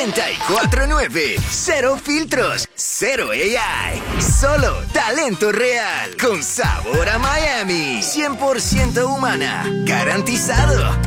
94.9. Cero filtros, cero AI. Solo talento real. Con sabor a Miami. 100% humana. Garantizado.